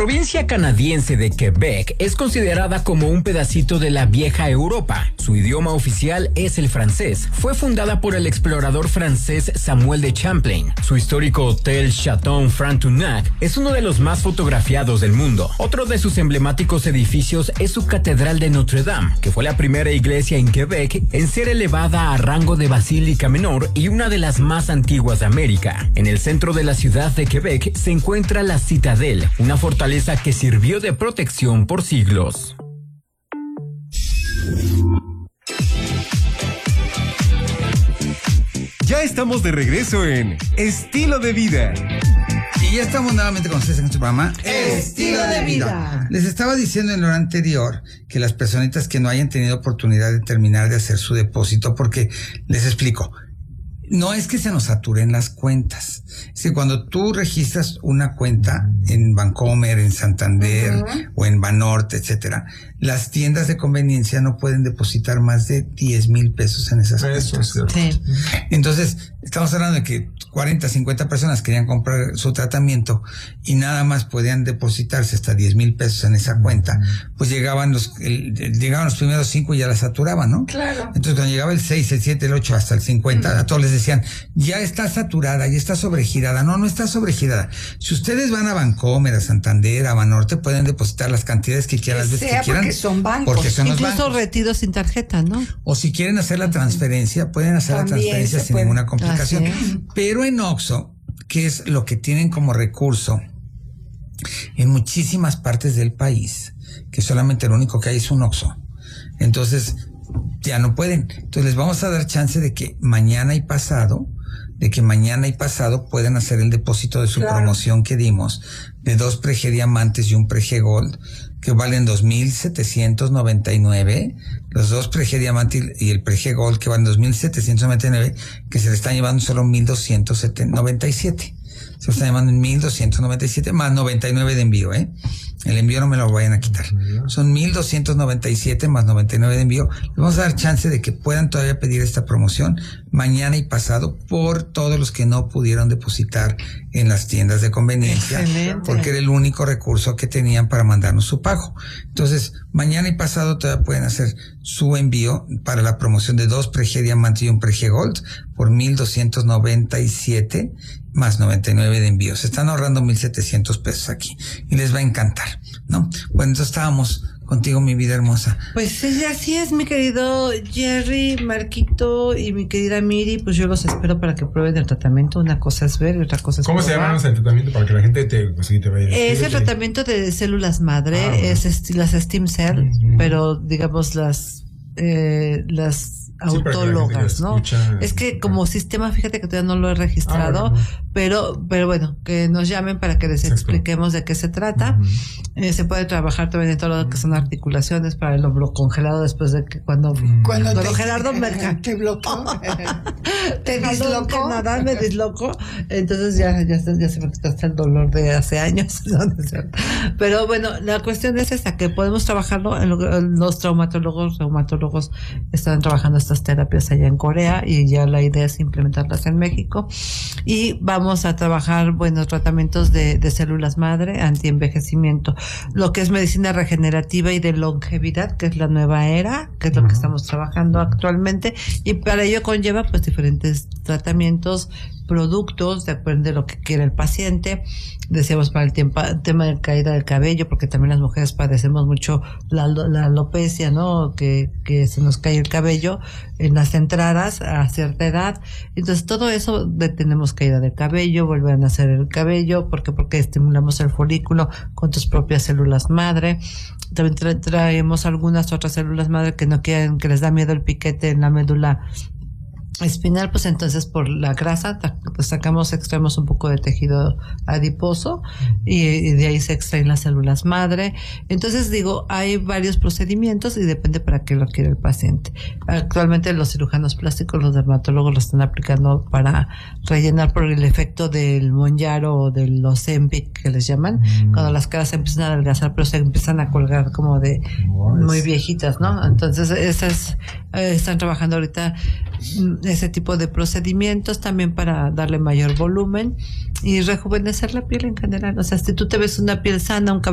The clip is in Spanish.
provincia canadiense de Quebec es considerada como un pedacito de la vieja Europa. Su idioma oficial es el francés. Fue fundada por el explorador francés Samuel de Champlain. Su histórico hotel Chateau Frontenac es uno de los más fotografiados del mundo. Otro de sus emblemáticos edificios es su Catedral de Notre Dame, que fue la primera iglesia en Quebec en ser elevada a rango de basílica menor y una de las más antiguas de América. En el centro de la ciudad de Quebec se encuentra la Citadel, una fortaleza que sirvió de protección por siglos. Ya estamos de regreso en Estilo de Vida. Y ya estamos nuevamente con ustedes en este programa Estilo de Vida. Les estaba diciendo en lo anterior que las personitas que no hayan tenido oportunidad de terminar de hacer su depósito, porque les explico, no es que se nos saturen las cuentas. Es que cuando tú registras una cuenta en Bancomer, en Santander o en Banorte, etcétera, las tiendas de conveniencia no pueden depositar más de 10,000 pesos en esas cuentas. Sí. Entonces, estamos hablando de que 40, 50 personas querían comprar su tratamiento y nada más podían depositarse hasta 10,000 pesos en esa cuenta. Pues llegaban los primeros 5 y ya la saturaban, ¿no? Claro. Entonces, cuando llegaba el 6, el 7, el 8 hasta el 50, a todos les decían, ya está saturada, ya está sobregirada. No está sobregirada. Si ustedes van a Bancomer, a Santander, a Banorte, pueden depositar las cantidades que quieran, las veces que quieran. Porque son bancos. Porque son los Incluso bancos. retiro sin tarjeta, ¿no? O si quieren hacer la transferencia, pueden hacer También la transferencia se sin puede. ninguna complicación. Así es. Pero en OXXO, que es lo que tienen como recurso en muchísimas partes del país, que solamente lo único que hay es un OXXO. Entonces, ya no pueden. Entonces, les vamos a dar chance de que mañana y pasado puedan hacer el depósito de su promoción que dimos de 2 Prege Diamantes y un Prege Gold, que valen 2,799, los 2 Prege Diamante y el Prege Gold, que valen 2,799, que se le están llevando solo 1,297. Se lo están llevando en 1,297 más 99 de envío, El envío no me lo vayan a quitar. Son 1,297 más 99 de envío. Les vamos a dar chance de que puedan todavía pedir esta promoción mañana y pasado por todos los que no pudieron depositar en las tiendas de conveniencia. Excelente. Porque era el único recurso que tenían para mandarnos su pago. Entonces, mañana y pasado todavía pueden hacer su envío para la promoción de 2 Prege Diamante y un Prege Gold por 1,297 más 99 de envío. Se están ahorrando 1,700 pesos aquí y les va a encantar, ¿no? Bueno, entonces estábamos contigo, mi vida hermosa. Pues así es, mi querido Jerry, Marquito y mi querida Miri. Pues yo los espero para que prueben el tratamiento. Una cosa es ver y otra cosa es ¿Cómo se probar. llama el tratamiento para que la gente te vaya? Es el tratamiento de células madre, bueno. las Stem Cell, pero digamos las Sí, para que la gente autólogas, que ¿no? escucha, Es que como sistema, fíjate que todavía no lo he registrado, bueno. pero bueno, que nos llamen para que les Exacto. expliquemos de qué se trata. Se puede trabajar también en todo lo que son articulaciones para el hombro congelado después de que cuando Gerardo Merca te bloqueó. te Cuando dislocó. Nada me disloco, entonces ya se me quitó hasta el dolor de hace años. Pero bueno, la cuestión es esta, que podemos trabajarlo. Los reumatólogos están trabajando estas terapias allá en Corea y ya la idea es implementarlas en México. Y vamos a trabajar, tratamientos de células madre, antienvejecimiento, lo que es medicina regenerativa y de longevidad, que es la nueva era, que es lo que estamos trabajando actualmente, y para ello conlleva pues diferentes tratamientos, productos, depende de lo que quiera el paciente. Decíamos para el tema de caída del cabello, porque también las mujeres padecemos mucho la alopecia, ¿no? Que se nos cae el cabello en las entradas a cierta edad. Entonces todo eso detenemos caída del cabello, vuelve a nacer el cabello, porque estimulamos el folículo con tus propias células madre. También traemos algunas otras células madre que no quieren, que les da miedo el piquete en la médula espinal, pues entonces por la grasa pues extraemos un poco de tejido adiposo y de ahí se extraen las células madre. Entonces hay varios procedimientos y depende para qué lo quiere el paciente. Actualmente los cirujanos plásticos, los dermatólogos lo están aplicando para rellenar por el efecto del Mounjaro o del Ozempic que les llaman, cuando las caras se empiezan a adelgazar pero se empiezan a colgar como de muy viejitas, ¿no? Entonces están trabajando ahorita ese tipo de procedimientos también para darle mayor volumen y rejuvenecer la piel en general. O sea, si tú te ves una piel sana, un cabello